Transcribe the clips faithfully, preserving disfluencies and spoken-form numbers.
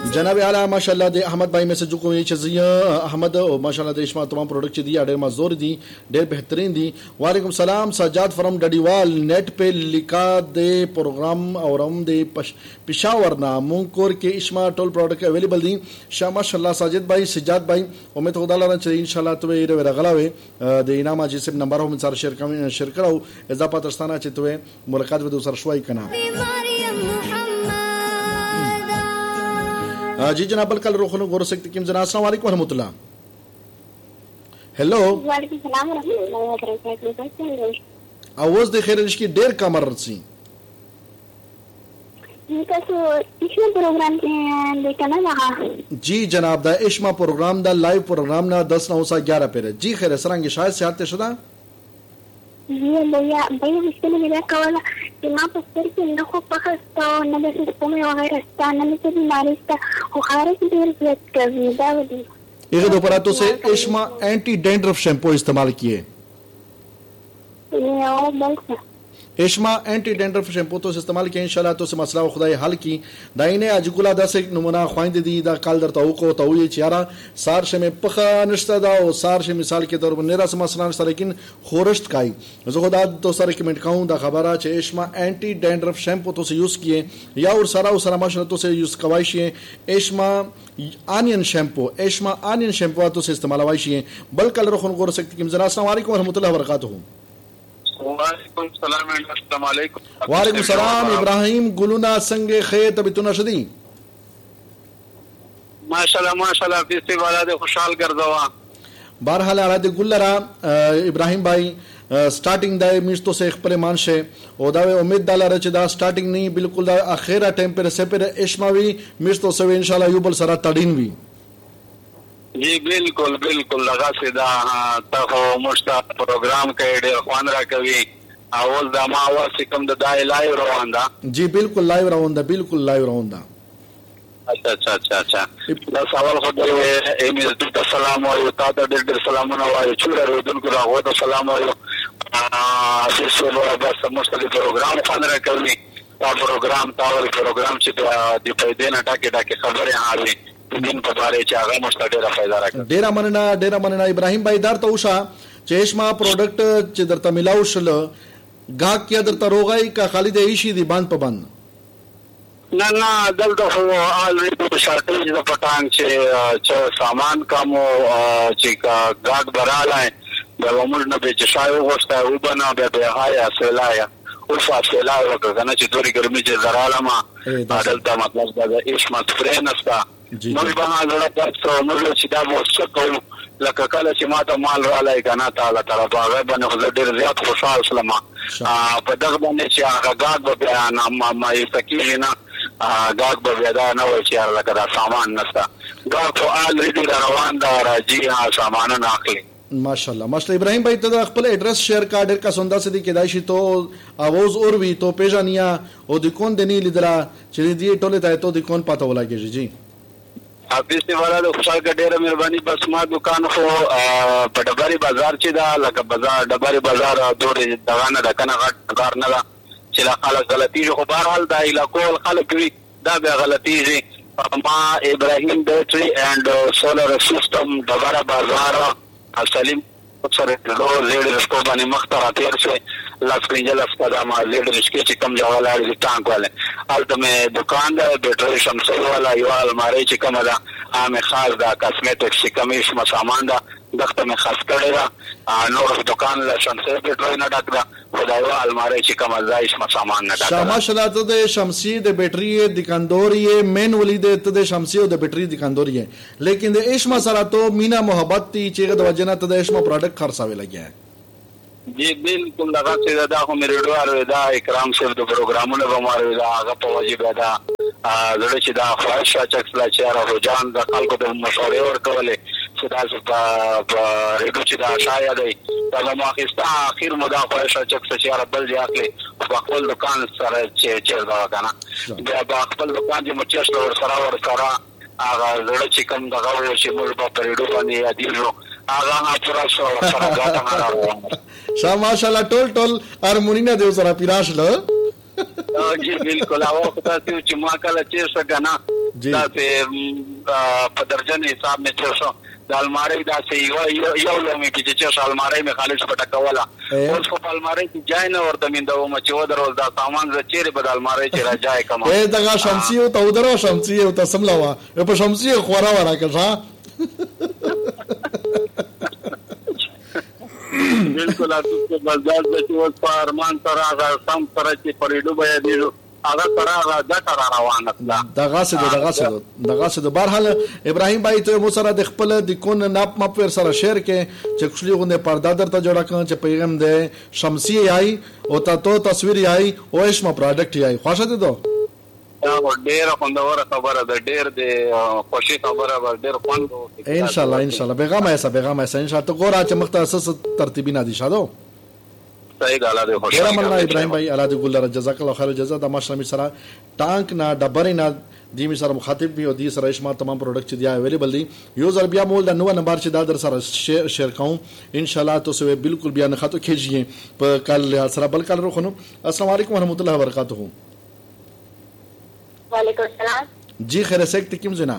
جناب اعلی ماشاءالله د احمد بھائی میسج کوي چې زه احمد او ماشاءالله د اشما تمام پروډکټ چې دی ډېر مزور دي ډېر بهترین دي. وعلیکم سلام سجاد فرام ډډیوال نیٹ په لیکا د پروګرام اورم د پېښور نه مونږ کې اشما ټول پروډکټ اویلیبل دي. شاه ماشاءالله ساجد بھائی سجاد بھائی امید خدا لرم چې ان شاء الله ته یې ورغلاوي د انعام اجازه نمبر هم سره شیر کوم شیر کړو اضافه ترستانه چې ته ملاقات به سره شوي کنه. जी जनाब बलकल रोखनो गोर सकते किम जना अस्सलाम वालेकुम रहमतुल्लाह. हेलो वालेकुम सलाम रहमतुल्लाह. आवाज د خیر نشکی ډیر کمر رسی تاسو اشما پروګرام کې لیکنه نه. جی جناب دا اشما پروګرام دا لایو پروګرام نه دس نو سا ग्यारह پر جی خیر سرنګ شاید سیاحت شدا جی بیا بیا مشکل مې راکواله چې ما په سر کې نه خو پخستا نه د سیستم یو غیر ستانه نه چې بیماری ستا خو خارج ډیر زیات کوي دا ودی ایک دو پر تو سے اشما اینٹی ڈینڈرف شیمپو استعمال کیے یو بلکہ اشما اینٹی ڈینڈرف شیمپو تو استعمال کیے انشاءاللہ تو سے مسئلہ خدای حل کی داینه اجګولا داسې نمونه خويند دي دا کال درته وکړو ته وی چیرې سار شه مې پخه نشته دا او سار شه مثال کې در نه راس مثلا سره لیکن خورشت کای زه خدا تو سره کمنټ کوم دا خبره چې اشما اینٹی ډینڈرف شیمپو تو سے یوز کیے یا اور سارا سره ماشاءالله تو سے یوز کوي شي اشما آنین شیمپو اشما آنین شیمپو تو سے استعمال وای شي بل کلر خون غور سکتی کیم جناب السلام علیکم ورحمۃ اللہ وبرکاتہ. وعلیکم السلام السلام علیکم. وعلیکم السلام ابراهیم ګلونا څنګه خیر طبيعتونه شدي ماشاءالله ماشاءالله پیسې والا دې خوشحال ګرځوا. بهرحال اراده ګلرا ابراهیم بھائی سٹارټینګ دای میشتو سے خپل مانشه او دا امید دلاره چې دا سٹارټینګ نه بالکل دا اخیره ټیم پر سه پر اشماوي میشتو سو ان شاء الله یو بل سره تړین وي. جی بالکل بالکل لگا سیدا ته مشتا پروګرام کې ډېر خوان را کوي اول دا ما واسه کوم د دای لایو روان دا. جی بالکل لایو روان دا بالکل لایو روان دا. اچھا اچھا اچھا اچھا دا سوال خو دې ایمیل ته سلام او تا ته ډېر ډېر سلامونه وایو چې ورودونکو راغو ته سلام وایو چې څو بس مشتل پروګرام خوان را کوي دا پروګرام تاول پروګرام چې د پیدې نه ټاکي ټاکي خبره حالي دین په باره چې هغه مستډیره فائدہ راکړي. ډیره مننه ډیره مننه ابراهیم بھائی درته وشا چې اشما پروډکټ چې درته ملاو شل غاک کې درته روغای کا خالد ایشي دی باند په باند نه نه دلته خو الریډي په شرطي د پټان چې چې سامان کمو چې غاک براله د عمر نه به چې شایو غوښته و بنا به به هایا سلایا او فاصله وکړه چې دوری ګرمي چې زراله ما دلته مطلب دا اشما فرینستا نو به هغه تاسو موږ چې دا وڅ کوو لکه کله چې ما ته مال را لای کنه تعالی تعالی هغه باندې ډېر زیات خوشاله شلم په دغه باندې چې هغه غاګ به نه ما ما یې تکیږي نه غاګ به دا نه وای چې لکه دا سامان نشته غاګ خو الریډي روان دا راځي ها سامان نه اخلي. ماشاءالله ماشاءالله ابراهیم بھائی ته خپل ایڈریس شیئر کا ډېر کا سوندا سدي کې دایشي تو اواز اور وی تو پیژانیا او د کون دني لیدرا چې دې ټوله ته ته د کون پته ولاږي. جی حافظ والا د خوشحال ډېره مهرباني بس ما دکان خو په ډبري بازار چې دا لکه بازار ډبري بازار دورې دغانه د کنه غټ کار نه دا چې لا خلک غلطي خو بهر حال دا علاقو خلک وی دا به غلطي ما ابراهیم بیٹری اینڈ سولر سسٹم ډبره بازار سلیم سره له زیړ رسکو باندې مختار تیر شي لاس کینجل اسپدا ما زیړ رسکي چې کم ځای ولاړ دي ټانک والے البته دکان دا بیٹری شمسي والا یو الماری چې کومه دا عام خاص دا کاسمیټکس چې کمیش ما سامان دا دغه مې خاص کړی دا نور دکان له شمسي بیٹری نه ډک دا خدای وا الماری چې کومه ځای ما سامان نه ډک ماشاءالله ته د شمسي د بیٹری دکاندور یې مین ولې د د شمسي او د بیٹری دکاندور یې لیکن د اشما سره تو مینا محبت تی چې د وجنه ته د اشما پروډکټ خرڅاوي لګیا. جی بالکل لگا چې دا خو مې ریډیو دا اکرام صاحب د پروګرامونو به مارو دا هغه په واجب دا زړه چې دا خواهش چکس لا چیرې روزان د خلکو د مشورې ورکولې چې دا په ریډیو چې دا شاید دا ما خسته اخر مدا خواهش چکس چیرې بل دی اخلي په خپل دکان سره چې چې دا کنه دا په خپل دکان چې مچش ور سره ور سره هغه زړه چې کوم دغه چې موږ په ریډیو باندې یادیږو هغه پورا شو سره غاټه شاه ماشاءالله ټول ټول هارمونینا دیو سره پیراش له جی بالکل او خدای چې ما کله چې څنګه دا په په درجن حساب مې چرشو د الماری دا سي یو یو لمه کې چې څه الماری مې خالص پټه کوله اوس په الماری کې ځای نه ورته میندو مچ و درو دا سامان ز چیرې په الماری چې راځي کما اے دا شمسي او ته درو شمسي او ته سملاوا په شمسي خورا ورا کړه بالکل تاسو بازار د اوس په ارمان سره هغه سم سره چې پریډو بیا دی هغه سره هغه د تر روانه ده دغه څه دغه څه دغه څه د بهرحال ابراهيم بھائی ته مو سره د خپل د کون ناپ مپ ور سره شیر کې چې خپل غونډه پردا درته جوړه کړ چې پیغام ده شمسي آی او تاسو تصویر آی او اسما پروډکټ آی خوښه ده دو دا ډېر خوندور خبره ده ډېر د خوشي خبره ده ډېر خوند ان شاء الله ان شاء الله پیغام ایسا پیغام ایسا ان شاء الله تو ګورا چې مختص ترتیبی نه دي شادو صحیح غاله ده خوشي ډېر مننه ابراهيم بھائی الله دې ګل جزاک الله خیر جزا د ماشاءالله سره ټانک نه ډبرې نه دی می سره مخاطب دی او دی سره شما تمام پروډکټ چې دی اویلیبل دي یو ځل بیا مول د نو نمبر چې دا در سره شیر کوم ان شاء الله تاسو بالکل بیا نه خاطو کېږي په کال سره بل کال روخنو السلام علیکم ورحمت الله وبرکاتہ وعلیکم السلام جی خیر سیکت کیم زنا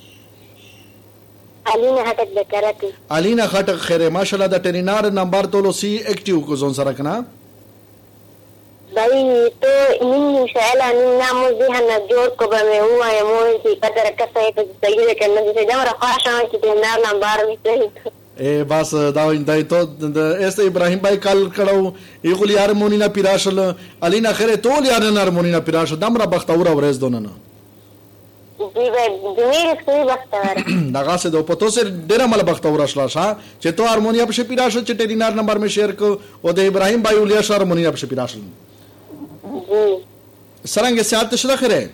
الینا خټک بکراتی الینا خټک خیر ماشاءالله د ټرینار نمبر تولو سی ایکټیو کو زون سره کنا بھائی تو ان شاء الله نامو ذهن جوړ کو به مو وای مو چې پدر کسه په صحیح کنه چې دا راخښه چې ټرینار نمبر می صحیح اے بس دا وینځای ته د اس ابراهيم بھائی کال کړو یو یار مونینا پیراشل الینا خیر ټول یار نار مونینا پیراشل دمره بختور ورز دونه دی به دمیر سوی بختور دغه څه د پتو سره ډیره مل بختور شلا شا چې تو هارمونیا په پیراشل چې ټرینار نمبر می شیر کو او د ابراهيم بھائی ولیا شهر مونینا په پیراشل جی سرنګ سیات شله خره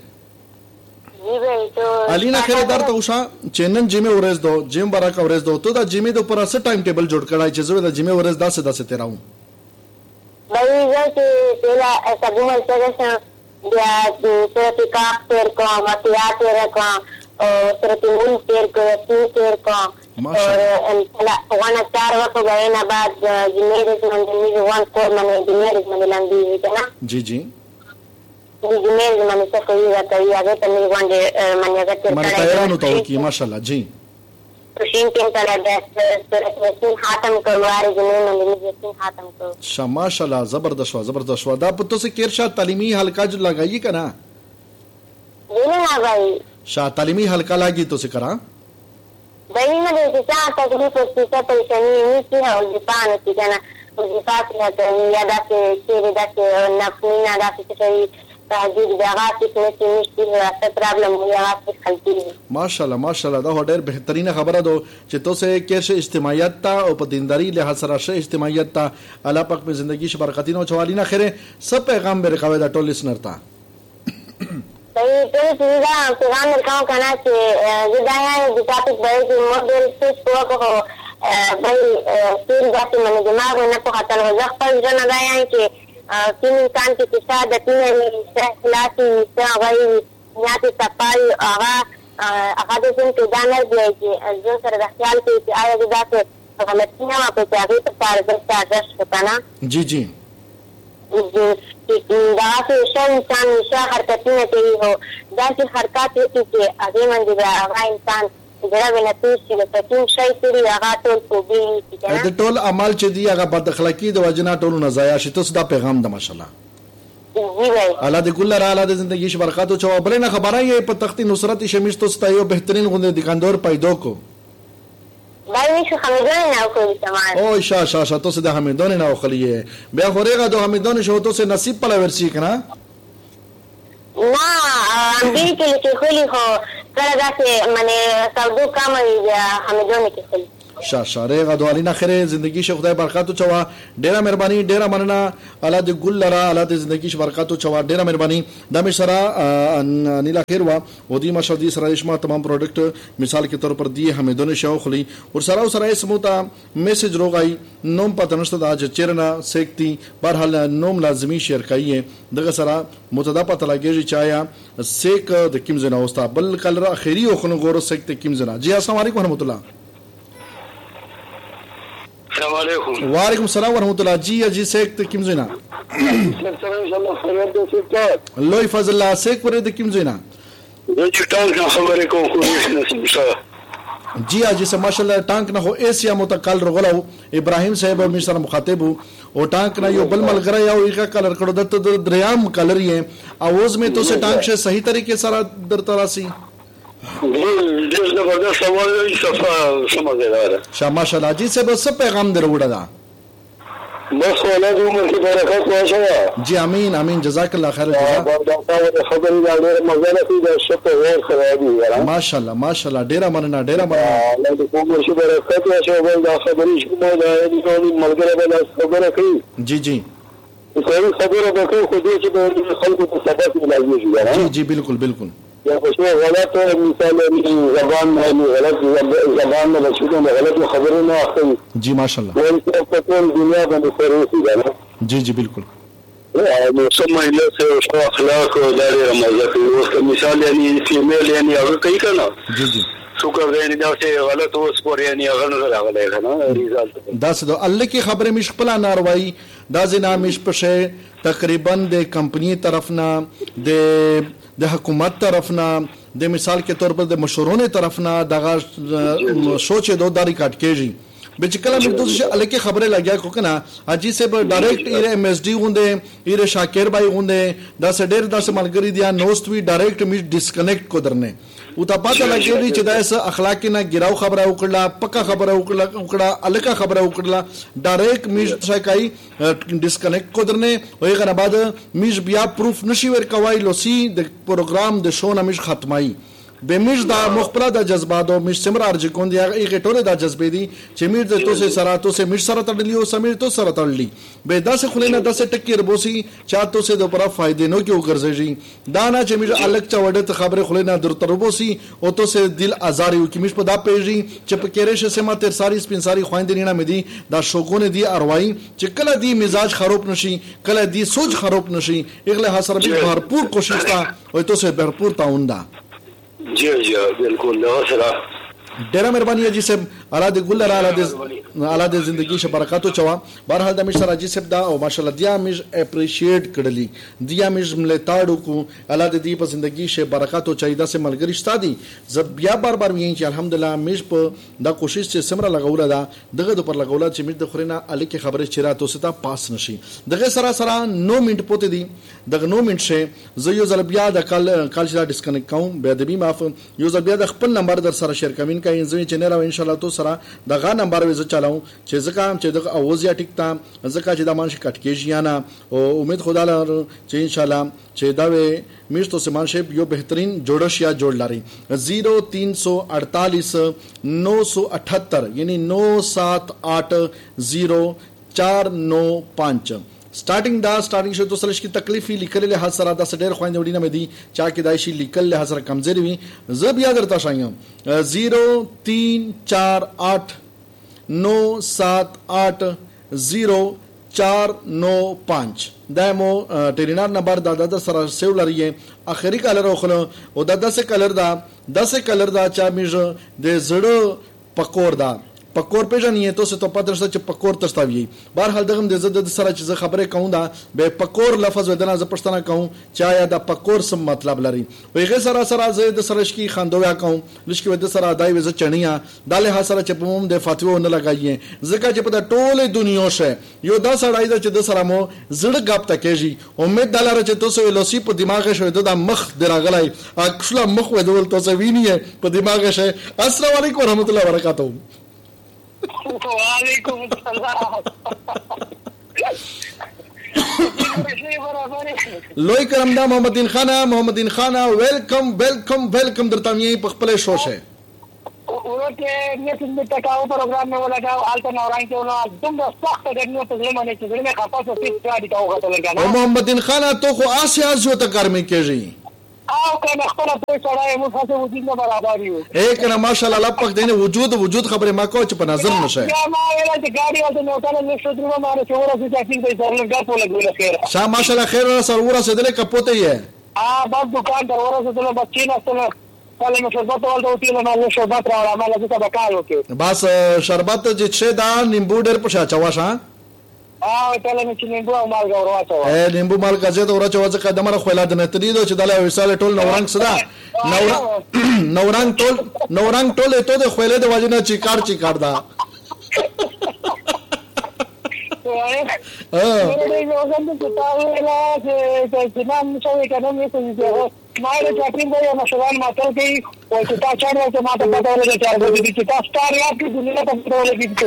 الینا خیر در ته وشا چینن جیمه ورز دو جیم برا کا ورز دو تو دا جیمه د پر څه ټایم ټیبل جوړ کړای چې زه د جیمه ورز داسه داسه تیراو بھائی چې پہلا سبو سره بیا سره کا تیر کو ماتیا تیر کو او سره تیمون تیر کو تی تیر کو اور وانا چار وقت غینا بعد جیمه د من وان کور من جیمه من لاندې کنا جی جی جیمه من څه کوي دا کوي هغه ته می باندې منیاګه تیر کړه تیرانو ته کی ماشاءالله جی پرشین کې کله د سورۃ ختم کوواري جنون باندې ختم کو شا ماشاءالله زبردست زبردست دا په تاسو کې ارشاد تعلیمی حلقہ جو لگائی کنا نه بھائی شا تعلیمی حلقہ لگی تو سے کرا بھائی نه دې چې تکلیف څه پریشانی نشي او د پانه چې کنه او د فاصله ته یا دا چې چې دا چې نفسینا دا چې تاجید دغه څه نشي څه پرابلم وي هغه خلک ماشاءالله ماشاءالله دا ډېر بهترینه خبره ده چې تاسو کې شه اجتماعیت ته او په دینداری له سره شه اجتماعیت ته الله پاک په ژوندۍ کې برکتین او چوالینا خیره سب پیغام به رکاوه دا ټول لسنر تا صحیح ته سیدا پیغام ورکاو کنه چې زدایا د ټاپک باندې موډل سټ کوو بھائی تین داسې من دماغ نه په خاطر وځ خپل ځنه دایا چې تین انسان کې چې د تین اخلاصي څنګه نیاتي صفای هغه هغه د څنګه دانر دی چې زه سره د خیال کې چې آیا دا څه غلطي نه په تاریخ په اړه د تاسو کنه جی جی دا چې شو انسان نشه حرکتونه کوي هو دا چې حرکت کوي چې هغه باندې هغه انسان دا ونه تاسو د تاسو شي سری هغه ټول په دې د ټول عمل چې دی هغه بد اخلاقی د وجنا ټول نزایا شي تاسو دا پیغام د ماشاءالله الله دې ګل را الله دې زندگی ش برکات او چوبره نه خبره یې په تختی نصرت شمیش تاسو ته یو بهترین غونډه دکاندار پیدا کو باندې شو حمیدون نه کوي سامان او شا شا شا تاسو د حمیدون نه خلیه بیا خوريغه د حمیدون شو تاسو نصیب په لور شي کنه نه دې کې چې خلی خو کله دا چې منه سعودو کاموي حمیدون کې خلی شا شارغه دوالینا خیره زندگی شه خدای برکاتو چوا ډیره مهرباني ډیره مننه الله دې ګل لرا الله دې زندگی شه برکاتو چوا ډیره مهرباني د مشره نیلا خیر وا ودی مشدي سره شما تمام پروډکټ مثال کے طور پر دی حمیدون شو خلی اور سره سره سموتا میسج روغای نوم پتنشت د اج چیرنا سیکتی برحال نوم لازمی شیر کایه دغه سره متدا پته لګیږي چایا سیک د کیم زنا اوستا بل کل اخیری او خنو ګورو سیک د کیم زنا جی السلام علیکم ورحمت الله السلام علیکم وعلیکم السلام ورحمۃ اللہ جی جی سیک ته کیم زینا ان شاء الله خیرات دې سیک لوی فضل الله سیک پر دې کیم زینا زه چې ټانک نه خبرې کوم خو نصیب شوه. جی حاجی صاحب ماشاءالله ټانک نه هو ایسیا متقال رغلو ابراهیم صاحب مې سره مخاطب او ټانک نه یو بل ملګری یو یو کلر کړو د دریام کلر یې اواز مې تو سه ټانک شه صحیح طریقې سره در تراسي ډېر زبردست سوال دی صفه سمجھدار شاه ماشاءالله جی صاحب څه پیغام دروړه دا بس ولادت عمر کی برکت واشه. جی امین امین جزاک الله خیر جزاک. دا خبرې دا ډېر مزه نه کوي دا شپه ور خرابي. ماشاءالله ماشاءالله ډېر مننه ډېر مننه. الله دې کوم شي برکت واشه او دا خبرې چې کومه دا دې کوم ملګری به خبره کوي. جی جی. کوم خبره به کوي خو دې چې د خلکو په سبب ملایږي. جی جی بالکل بالکل. یا پښتو غلط مثال زبان نه غلط زبان نه بچو نه غلط خبرونه نه اخلي. جی ماشاءالله. ولې په ټول دنیا باندې فروسي ده. جی جی بالکل. نو سمه له څه اخلاق او دایره مزه کوي اوس که مثال یعنی فیمیل یعنی هغه کوي کنه. جی جی. شکر دې دا چې غلط اوس پور یعنی هغه نه راغلی کنه ریزالت. دا څه د الله کی خبره مش خپل ناروایی دا زنا مش پشه تقریبا د کمپنی طرف نه د د حکومت طرف نه د مثال کے طور پر د مشورونو طرف نه دغه سوچ دو داری کاټ کېږي به چې کله موږ دوی چې الکه خبره لګیا کو کنه حاجی صاحب ډایرکټ ایره ایم ایس ډی غونډه ایره شاکر بای غونډه دا سډیر دا ملګری دی نوست وی ډایرکټ می ډیسکنیکټ کو درنه او تا پته لګی چې دا اس اخلاق نه ګراو خبره وکړه پکا خبره وکړه وکړه الکه خبره وکړه ډایرکټ می شکای ډیسکنیکټ کو درنه وای غره بعد می بیا پروف نشي ور کوي لوسی د پروګرام د شو نه مش ختمای به مش دا مخبره د جذباتو مش سمر ارج کون دی هغه ټوله د جذبې دي چې میر د تو سه سراتو سه مش سره تړلی او سمیر تو سره تړلی به داسه خلینه داسه ټکی ربوسی چاته سه د پر فائدې نو کې وګرځي دا نه چې میر الګ چوډه خبره خلینه در تربوسی او تو سه دل ازار یو کې مش په دا پیږي چې په کېرش سه ماته ساری سپین ساری خويندې نه مدي دا شوګونه دي اروای چې کله دی مزاج خراب نشي کله دی سوچ خراب نشي اغله حسر به بھرپور کوشش تا او تو سه بھرپور تاوندا. جی جی بالکل نو سره ډیره مهرباني حاجی صاحب الله دې ګل الله دې الله دې زندگی شه برکاتو چوا بهرحال د مشر حاجی صاحب دا او ماشاءالله دیا مش اپریشیټ کړلی دیا مش ملتاړو کو الله دې دې په زندگی شه برکاتو چایدا سه ملګری شتا دي ز بیا بار بار وین چې الحمدلله مش په دا کوشش چې سمره لګوله دا دغه د پر لګوله چې مش د خورینه الکه خبره چیرې تو ستا پاس نشي دغه سره سره نو منټ پوت دي دغه نو منټ شه زه یو ځل بیا د کال کال چې ډیسکنیکټ کوم به د بي معاف یو ځل بیا د خپل نمبر در سره شیر کوم کای زوی چې نه راو ان شاء الله تو سره دغه نمبر وځ چلاو چې زکه چې دغه اواز یا ټیک تا زکه چې د مانش کټ کېږي یا نه او امید خدا لاره چې ان شاء الله چې دا وې میشتو سیمان شیپ یو بهترین جوړش یا جوړ لري زیرو تین سو اڑتالیس نو سو اٹھتر یعنی نو سات آٹھ زیرو چار نو پانچ سٹارټینګ دا سٹارټینګ شو تو سرش کی تکلیفي لیکل له حسره دا سډیر خويند وډینه مدي چا کې دایشي لیکل له حسره کمزوري وي زب یاد درتا شایم زیرو تین چار آٹھ نو سات آٹھ زیرو چار نو پانچ دا مو ټیلینار نمبر دا د سره سیو لري اخري کلر خو او دا داسې کلر دا داسې کلر دا چا میژ د زړه پکور دا پکور پیژنې ته څه ته پاتې شته چې پکور تستاوي بهرحال دغه د زده د سره چې خبره کوم دا به پکور لفظ ودنه ز پښتنه کوم چا یا د پکور سم مطلب لري ویغه سره سره زه د سرشکی خندویا کوم لشکې ود سره دای وز چنیا داله حاصله چې په موم د فاتوه نه لګایې ځکه چې په د ټوله دنیا شه یو دا سړای د چې د سره مو زړه غاپ تکېږي امید دلاره چې تاسو لوسی په دماغ شوی د مخ دراغلای اکشلا مخ ودول تاسو ویني په دماغ شه السلام علیکم ورحمت الله وبرکاتہ. وعلیکم السلام. لوی کرم دا محمد دین خان محمد دین خان ویلکم ویلکم ویلکم درته مې په خپل شو شه ورته نه څه تکاو پروګرام نه ولګاو آلته نوران کې نو دومره سخت ګرمي په ځای باندې چې زړه خپه شو چې څه دي تاو غته لګا او محمد دین خان ته خو آسیا جو ته کار مې کېږي او کنه خپل په سړای مو خاصه وجود نه برابر یو اې کنه ماشاءالله الله پاک دینه وجود وجود خبره ما کو چې په نظر نشه یا ما ویل چې ګاډي او نو تعالی له شو درو ما چې ورته چې ټینګ به سره ګر په لګول خیر شاه ماشاءالله خیر سره ورسه دلې کپوته یې ا بس دکان ته ورسه دلې بچی نه سره کله مې شربت ولته وتی نه ما شربت راوړم ما لږه تبکایو کې بس شربت چې شه دا نیمبو ډېر پښا چواشه اه ته له چې نیمبو او مالګه ورواچو اے نیمبو مالګه زه ته ورواچو ځکه د مره خو لا د نتری دو چې د له وساله ټول نو رنګ صدا نورنګ ټول نورنګ ټول ته د خويله د وجنه چیکار چیکار دا اه یو څنګه چې تاسو لا چې نام شوی کنه مې څه ما له چاپین دی مشوان ماته کوي او چې تاسو چارو ته ماته پته ولګي چې هغه دې چې تاسو ستاره یا کې دنیا ته پته ولګي چې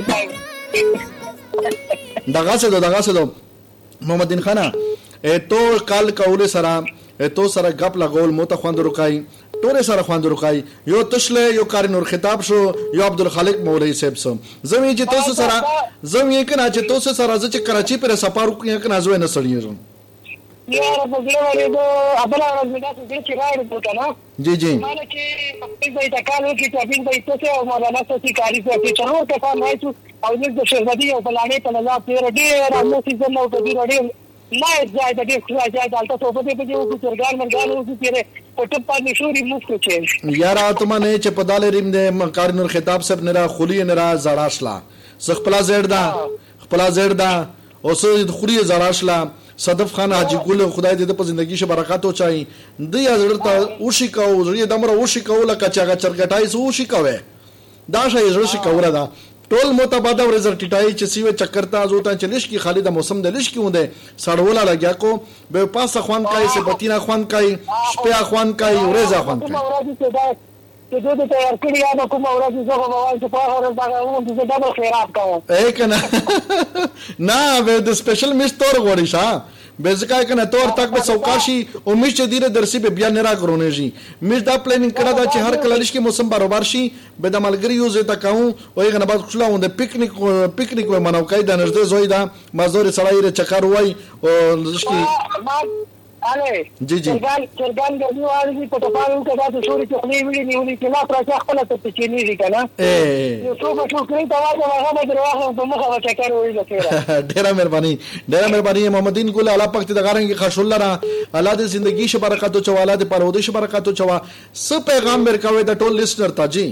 دغه څه دغه څه محمد دین خان تو کال کول سره تو سره غپ لګول مو ته خوند رکای ټول سره خوند رکای یو تشله یو کار نور خطاب شو یو عبدالخالق مولوی صاحب سم زمي چې تاسو سره زمي کنه چې تاسو سره چې کراچي پر سفر وکړ کنه زوی نه سړیږم یا رب دې ولې دو ابل اورز دې چې راځي ته کنه جی جی مانه چې په دې ځای کالو کې چې بین دې ته او مولانا سوسي کاری چې څلور کسان راځي او دې د شهزادي او بلانه په لږه پیر دې راځي چې نو په دې وړي ما ځای د دې خو ځای دالته ته په دې په دې او څرګان مرګانو چې تیرې په ټپ باندې شوري مفت چې یار ته مانه چې په دال ریم دې کار نور خطاب سب نه را خولي نه را زړاشلا سخپلا زړدا خپلا زړدا اوس خوري زړاشلا صدف خان حاجی ګل خدای دې په ژوندۍ شه برکات وچای د یا زړه اوشي کو زړه دمر اوشي کو لکه چاغه چرګټای سو اوشي کوي دا شی زړه شي کوره دا ټول متبادل رزلټ ټای چې سیوه چکرتا زوتا چلیش کی خالد موسم د لش کیونه سړولا لګیا کو به پاسه خوان کای سه بتینا خوان کای شپه خوان کای ورزا خوان کای چې دوی ته ورکړی یا کوم ورځ زه به وایم چې په هغه ورځ دا وو چې ډبل خیرات کوم اې کنه نه به د سپیشل میستور غوړی ښا به ځکه کنه تور تک به سوکاشي او میش چې دیره درسي به بیا نه را غرونېږي میش دا پلانینګ کړه دا چې هر کله لښ کې موسم برابر شي به د ملګری یو زه تکاو او یې غنه بعد خلاو د پکنیک پکنیک و منو کای د نږدې زوی دا مزور سړی چکر وای او لښ کې اله جی جی چرګان چرګان د نیو اړې په ټپانو کې دا شوري چې خپلې ویلې نیولې چې لا پرځه خپل ته چې نیږي کنه یو څو په ټول کې دا واځه هغه به دروازه په مخه چکر وای لکه ډیره مهرباني ډیره مهرباني محمد دین ګل الله پاک ته د غارنګ خشول را الله دې زندگی شه برکات او چواله دې پرودې شه برکات او چوا س پیغام ورکوي د ټول لیسنر ته جی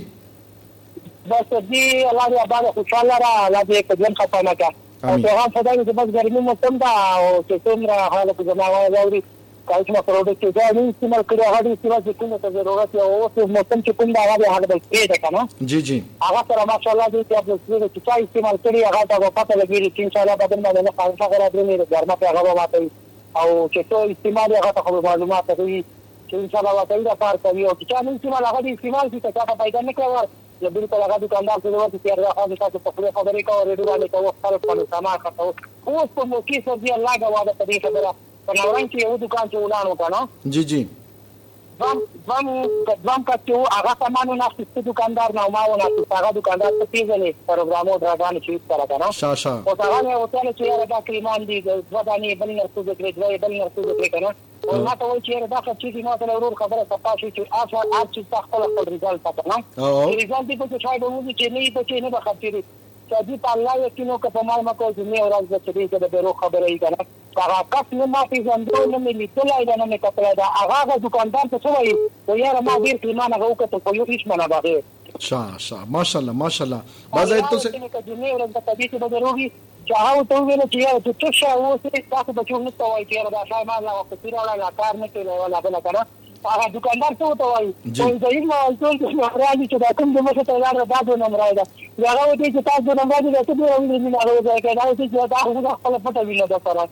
بس دې الله دې آباد خوشاله را الله دې کډن خپانه کا او هغه خدای دې بس ګرمي موسم دا او چې څومره حالت جماعه راوړي کله چې پروډکټ کې دا نه استعمال کړو هغه دې استعمال چې کومه ضرورت او اوس موسم چې کوم دا هغه هغه بل کې ده کنه جی جی هغه سره ماشاءالله دې چې خپل څه چې چا استعمال کړی هغه دا پته لګی چې ان شاء الله بدن باندې نه خاصه غره درې نه ګرمه په هغه ماته او چې څو استعمال هغه ته معلومات کوي چې ان شاء الله واته دا کار کوي او چې نه استعمال هغه دې استعمال چې څه پیدا نه کوي یا بالکل هغه دکاندار څه ورته چې هغه تاسو په خپل خبرې کوي ریډیو باندې کوي خپل په سامان خاطر اوس په موقع سره دی الله دا واده په دې خبره په نوران کې یو دکان چې ولانو کنه جی جی ځم ځم ځم کته هغه سامانو نه ست دکاندار نه ما ونه هغه دکاندار ته پیژنې پروګرامو درغان چې سره کنه شا شا او هغه نه وته چې هغه دا کریمان دي ځواني بل نه څه ذکر دی بل نه څه ذکر کنه او ما ته وایي چې دا چې ما ته ورور خبره صفه شي چې اصل اصل چې خپل خپل ريزالټ پته نه ريزالټ دې په شاید وو چې نه په چې نه بخاطر چې دې په الله یقینو که په مال مکو چې نه اورز د چې دې د بیرو خبره یې کنه هغه کس نه ما پیژندو نه مې لیدلای دا نه مې کتلای دا هغه دکاندار ته څه وایي و یاره ما ډیر کلمانه وکړه په یو هیڅ منه باغې شا شا ماشاءالله ماشاءالله بازار ته څه کې نه اورز د طبيعي په دروغي چې هغه ته ویل چې یاره ته څه شاو چې تاسو بچو نه توای چې دا شای ما لا وخت تیر ولا کار نه کوي ولا بل کنه هغه دکاندار څه وته وایي چې دې ما ټول څه راځي چې دا کوم د مخه ته لار دا د نمبر راځي هغه وایي چې تاسو د نمبر دې ته ډیر ویني نه هغه ځای کې دا چې دا خپل پټه ویني دا سره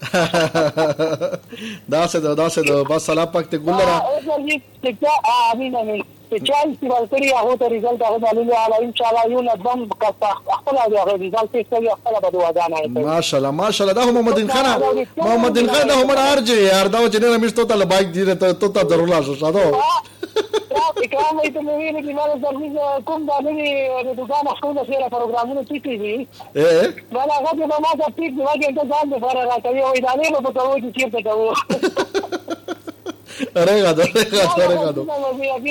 دا څه دا څه بس الله پاک ته ګلره او دې چې امين امين چې چا استعمال کړی هغه ته ريزلټ هغه دلیل علی ان شاء الله یو نظم کستا خپل هغه ريزلټ یې کوي خپل به وځانه ماشاءالله ماشاءالله دا محمد دین خان محمد دین خان دا عمر ارجه یار دا چې نه مشته ته بایک دی ته ته ضرور لاسو ساده اکرام ایته مې ویل چې مال سرویس کوم دا نه د دکان خپل سره پروګرامونه ټیټي دي اے ولا هغه به ما ته ټیټ دی واګه ته ځان به فرغه کوي او دا نه به ته وایي چې څه کوو ارے غدا ارے غدا